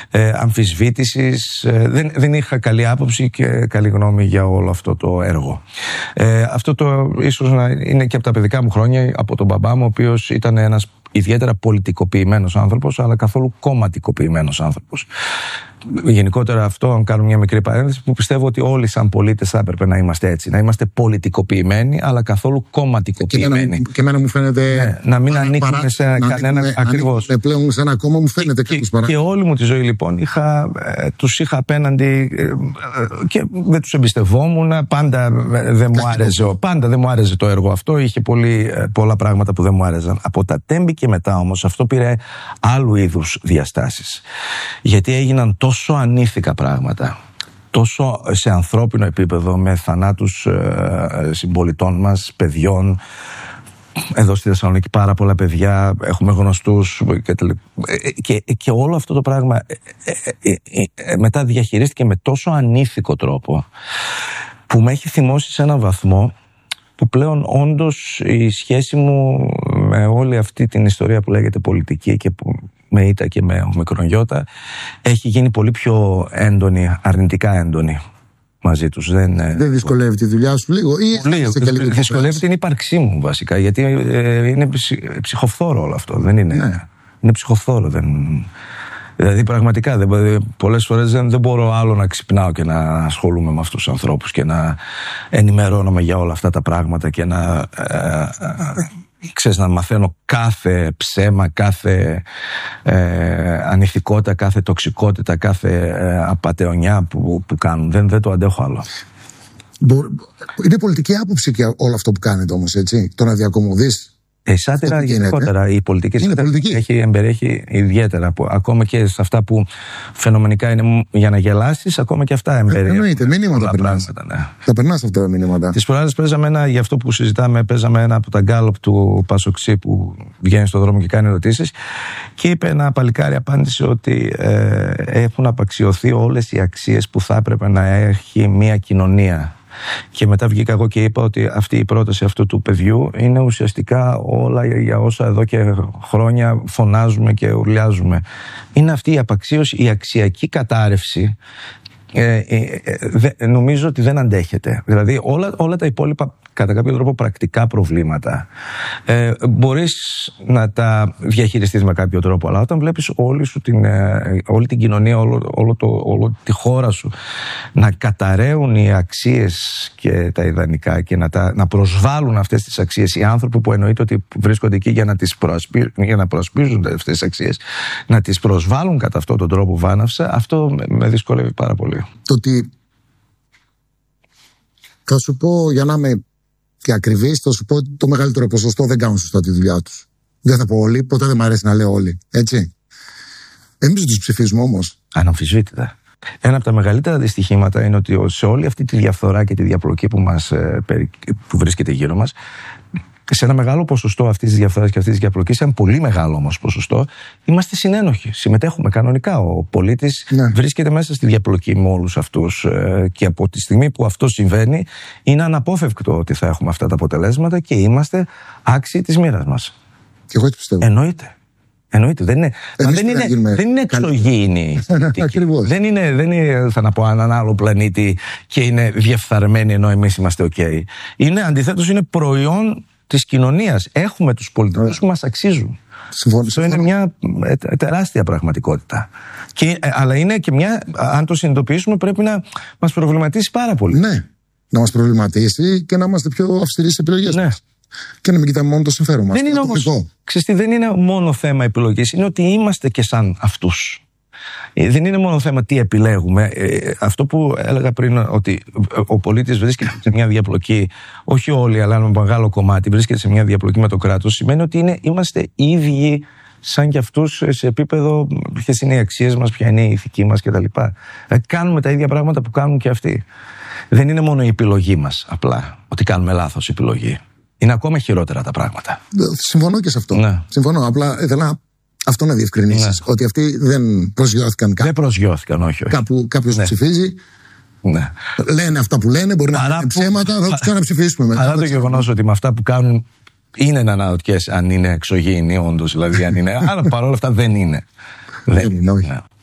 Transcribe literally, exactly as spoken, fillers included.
ε, αμφισβήτησης. Ε, δεν, δεν είχα καλή άποψη και καλή γνώμη για όλο αυτό το έργο. Ε, αυτό το ίσως να είναι και από τα παιδικά μου χρόνια, από τον μπαμπά μου, ο οποίος ήταν ένας ιδιαίτερα πολιτικοποιημένος άνθρωπος, αλλά καθόλου κομματικοποιημένος άνθρωπος. Γενικότερα αυτό, αν κάνω μια μικρή παρένθεση, που πιστεύω ότι όλοι σαν πολίτες θα έπρεπε να είμαστε έτσι. Να είμαστε πολιτικοποιημένοι, αλλά καθόλου κομματικοποιημένοι. Και εμένα μου φαίνεται. Ναι, να μην παρά, ανήκουμε παρά, σε να κανένα ακριβώς. Πλέον σε ένα κόμμα μου φαίνεται κάπως παρά. Και όλη μου τη ζωή λοιπόν είχα, ε, τους είχα απέναντι ε, ε, και δεν τους εμπιστευόμουν. Πάντα δεν μου άρεσε, πάντα δεν μου άρεσε το έργο αυτό. Είχε πολύ, ε, πολλά πράγματα που δεν μου άρεσαν. Από τα Τέμπη και μετά όμως αυτό πήρε άλλου είδους διαστάσεις. Γιατί έγιναν τόσο ανήθικα πράγματα, τόσο σε ανθρώπινο επίπεδο, με θανάτους ε, συμπολιτών μας, παιδιών. Εδώ στη Θεσσαλονίκη πάρα πολλά παιδιά, έχουμε γνωστούς και, και, και όλο αυτό το πράγμα ε, ε, ε, ε, μετά διαχειρίστηκε με τόσο ανήθικο τρόπο που με έχει θυμώσει σε έναν βαθμό που πλέον όντως η σχέση μου με όλη αυτή την ιστορία που λέγεται πολιτική και που με ήττα και με ομικρονιώτα έχει γίνει πολύ πιο έντονη, αρνητικά έντονη μαζί τους. Δεν, δεν δυσκολεύει τη δουλειά σου λίγο? Ή πολύ, δυσκολεύει την ύπαρξή μου βασικά, γιατί ε, είναι ψυχοφθόρο όλο αυτό. Δεν είναι, ναι. Είναι ψυχοφθόρο. Δεν... Δηλαδή πραγματικά δεν, πολλές φορές δεν, δεν μπορώ άλλο να ξυπνάω και να ασχολούμαι με αυτούς τους ανθρώπους και να ενημερώνομαι για όλα αυτά τα πράγματα και να, ε, ε, ξέρεις, να μαθαίνω κάθε ψέμα, κάθε ε, ανηθικότητα, κάθε τοξικότητα, κάθε ε, απατεωνιά που, που κάνουν. Δεν, δεν το αντέχω άλλο. Είναι πολιτική άποψη και όλο αυτό που κάνετε όμως, έτσι, το να διακομωδείς. Η σάτυρα γενικότερα, η πολιτική σάτυρα έχει εμπεριέχει ιδιαίτερα, που, ακόμα και σε αυτά που φαινομενικά είναι για να γελάσεις, ακόμα και αυτά εμπεριέχει. Εννοείται, μηνύματα περνάς. Ναι. Τα περνάς αυτά τα μηνύματα. Τις προάλλες παίζαμε ένα, για αυτό που συζητάμε, παίζαμε ένα από τα γκάλοπ του Πασοξή που βγαίνει στον δρόμο και κάνει ερωτήσεις και είπε ένα παλικάρι, απάντησε ότι ε, έχουν απαξιωθεί όλες οι αξίες που θα έπρεπε να έχει μια κοινωνία. Και μετά βγήκα εγώ και είπα ότι αυτή η πρόταση αυτού του παιδιού είναι ουσιαστικά όλα για όσα εδώ και χρόνια φωνάζουμε και ουρλιάζουμε. Είναι αυτή η απαξίωση, η αξιακή κατάρρευση. Ε, ε, ε, νομίζω ότι δεν αντέχεται. Δηλαδή όλα, όλα τα υπόλοιπα κατά κάποιο τρόπο πρακτικά προβλήματα ε, μπορείς να τα διαχειριστείς με κάποιο τρόπο, αλλά όταν βλέπεις όλη, σου την, ε, όλη την κοινωνία, όλο, όλο, το, όλο τη χώρα σου να καταραίουν οι αξίες και τα ιδανικά και να, τα, να προσβάλλουν αυτές τις αξίες οι άνθρωποι που εννοείται ότι βρίσκονται εκεί για να, τις προασπί, για να προασπίζουν αυτές τις αξίες, να τις προσβάλλουν κατά αυτόν τον τρόπο βάναυσα, αυτό με δυσκολεύει πάρα πολύ. Το ότι θα σου πω, για να είμαι και ακριβής, θα σου πω ότι το μεγαλύτερο ποσοστό δεν κάνουν σωστά τη δουλειά τους. Δεν θα πω όλοι, ποτέ δεν μου αρέσει να λέω όλοι. Έτσι. Εμείς τους ψηφίζουμε όμως. Αναμφισβήτητα. Ένα από τα μεγαλύτερα δυστυχήματα είναι ότι σε όλη αυτή τη διαφθορά και τη διαπλοκή που, μας, που βρίσκεται γύρω μας, σε ένα μεγάλο ποσοστό αυτής της διαφθοράς και αυτής της διαπλοκής, ένα πολύ μεγάλο όμως ποσοστό, είμαστε συνένοχοι. Συμμετέχουμε κανονικά. Ο πολίτης ναι. βρίσκεται μέσα στη διαπλοκή με όλους αυτούς. Και από τη στιγμή που αυτό συμβαίνει, είναι αναπόφευκτο ότι θα έχουμε αυτά τα αποτελέσματα και είμαστε άξιοι της μοίρας μας. Και εγώ έτσι πιστεύω. Εννοείται. Εννοείται. Δεν είναι, μα δεν, είναι, δεν είναι εξωγήινη. δεν, είναι, δεν είναι, θα να πω, έναν άλλο πλανήτη και είναι διεφθαρμένοι ενώ εμείς είμαστε OK. Είναι αντιθέτως, είναι προϊόν της κοινωνίας. Έχουμε τους πολιτικούς που μας αξίζουν. Συμφωνώ. Αυτό είναι μια τεράστια πραγματικότητα. Και, αλλά είναι και μια, αν το συνειδητοποιήσουμε, πρέπει να μας προβληματίσει πάρα πολύ. Ναι, να μας προβληματίσει και να είμαστε πιο αυστηροί στις επιλογές ναι. μας. Και να μην κοιτάμε μόνο το συμφέρον μας. Δεν είναι όμως, ξέρετε, δεν είναι μόνο θέμα επιλογής, είναι ότι είμαστε και σαν αυτούς. Δεν είναι μόνο θέμα τι επιλέγουμε. Αυτό που έλεγα πριν, ότι ο πολίτης βρίσκεται σε μια διαπλοκή, όχι όλοι, αλλά ένα μεγάλο κομμάτι βρίσκεται σε μια διαπλοκή με το κράτος, σημαίνει ότι είναι, είμαστε ίδιοι σαν κι αυτούς σε επίπεδο ποιες είναι οι αξίες μας, ποια είναι η ηθική μας κτλ. Κάνουμε τα ίδια πράγματα που κάνουν και αυτοί. Δεν είναι μόνο η επιλογή μας απλά, ότι κάνουμε λάθος επιλογή. Είναι ακόμα χειρότερα τα πράγματα. Συμφωνώ και σε αυτό. Ναι. Συμφωνώ. Απλά ήθελα αυτό να διευκρινίσεις. Ναι. Ότι αυτοί δεν προσγειώθηκαν κάπου. Δεν προσγειώθηκαν, όχι. όχι. Κάπου κάποιος ναι. ψηφίζει. Ναι. Λένε αυτά που λένε, μπορεί παρά να είναι ψέματα, θα τους κάνουν να ψηφίσουμε. Παρά το γεγονός ότι με αυτά που κάνουν είναι να αναρωτιέσαι αν είναι εξωγήινοι, όντως. Δηλαδή, αν είναι. Αλλά παρόλα αυτά δεν είναι. Δεν είναι, όχι. Ναι.